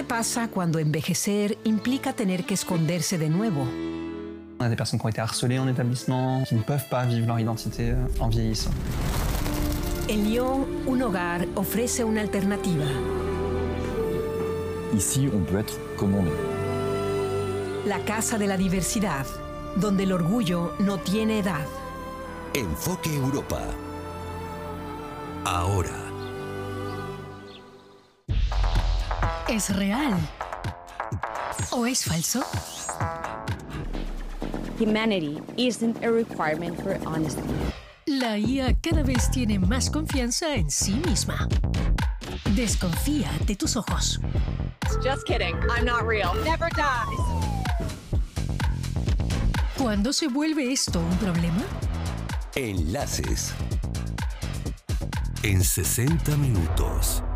¿Qué pasa cuando envejecer implica tener que esconderse de nuevo? On a des personnes qui ont été harcelées en établissement, qui ne peuvent pas vivre leur identité en vieillissant. En Lyon, un hogar ofrece una alternativa. Ici, on peut être comme on est. La Casa de la Diversidad, donde el orgullo no tiene edad. Enfoque Europa. Ahora. ¿Es real? ¿O es falso? Humanity isn't a requirement for honesty. La IA cada vez tiene más confianza en sí misma. Desconfía de tus ojos. Just kidding. I'm not real. Never dies. ¿Cuándo se vuelve esto un problema? Enlaces. En 60 minutos.